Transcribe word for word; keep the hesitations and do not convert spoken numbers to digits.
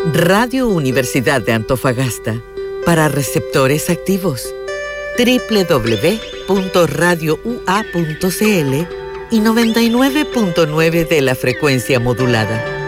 Radio Universidad de Antofagasta, para receptores activos. doble u doble u doble u punto radio u a punto c l y noventa y nueve punto nueve de la frecuencia modulada.